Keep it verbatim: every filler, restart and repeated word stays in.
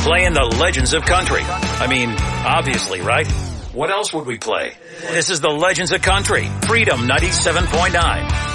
playing the legends of country. I mean, obviously, right? What else would we play? This is the Legends of Country, Freedom ninety-seven point nine.